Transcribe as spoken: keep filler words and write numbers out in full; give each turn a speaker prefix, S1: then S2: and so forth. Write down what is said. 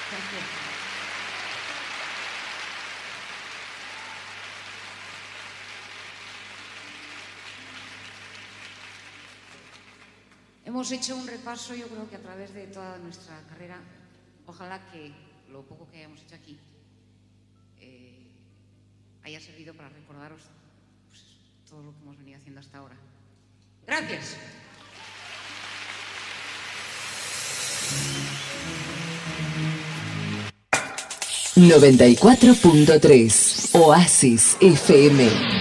S1: Gracias. Hemos hecho un repaso, yo creo que a través de toda nuestra carrera, ojalá que lo poco que hayamos hecho aquí eh, haya servido para recordaros pues, todo lo que hemos venido haciendo hasta ahora. Gracias.
S2: noventa y cuatro punto tres Oasis F M.